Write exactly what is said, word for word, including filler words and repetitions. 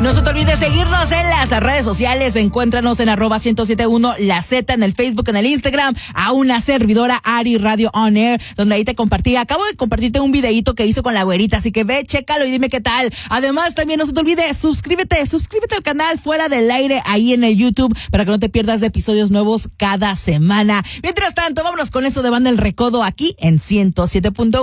No se te olvide seguirnos en las redes sociales. Encuéntranos en arroba ciento siete punto uno La Z, en el Facebook, en el Instagram, a una servidora Ari Radio On Air, donde ahí te compartí. Acabo de compartirte un videíto que hizo con la güerita, así que ve, chécalo y dime qué tal. Además, también no se te olvide, suscríbete, suscríbete al canal Fuera del Aire ahí en el YouTube para que no te pierdas de episodios nuevos cada semana. Mientras tanto, vámonos con esto de Banda El Recodo aquí en ciento siete punto uno.